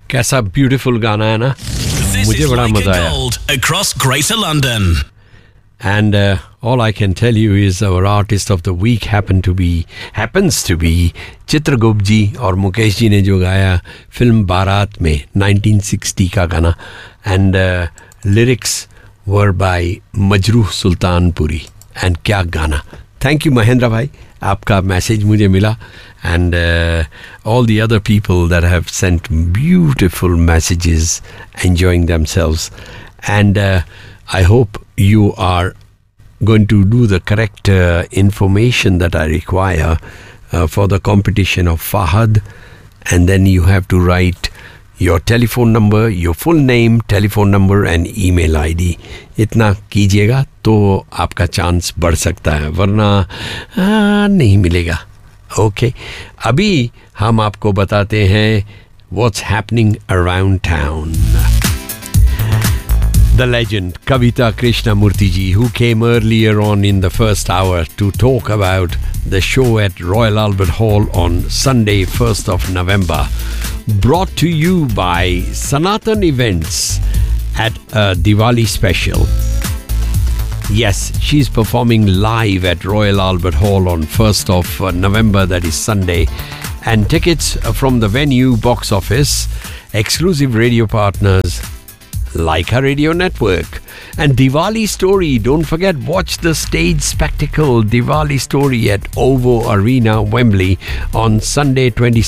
कैसा ब्यूटीफुल गाना है ना, मुझे बड़ा मजा आया. Across Greater London. And all I can tell you is our artist of the week happens to be Chitragupta जी और मुकेश जी ने जो गाया फिल्म बारात में 1960 का गाना. And lyrics were by Majrooh Sultanpuri. And क्या गाना. Thank you महेंद्र भाई, आपका मैसेज मुझे मिला. And all the other people that have sent beautiful messages enjoying themselves. And I hope you are going to do the correct information that I require for the competition of Fahad. And then you have to write your telephone number, your full name, telephone number and email ID. इतना कीजिएगा तो आपका chance बढ़ सकता है, वरना नहीं मिलेगा. ओके, अभी हम आपको बताते हैं what's happening around town. The legend Kavita Krishnamurthy ji, who came earlier on in the first hour to talk about the show at Royal Albert Hall on Sunday 1st of November, brought to you by Sanatan Events at a Diwali special. Yes, she's performing live at Royal Albert Hall on 1st of November, that is Sunday. And tickets from the venue, box office, exclusive radio partners, Laika Radio Network. And Diwali Story, don't forget, watch the stage spectacle Diwali Story at OVO Arena, Wembley on Sunday 26th